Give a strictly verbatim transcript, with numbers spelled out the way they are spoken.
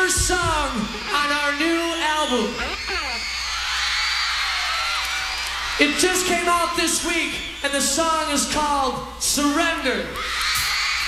first song on our new album. It just came out this week, and the song is called Surrender.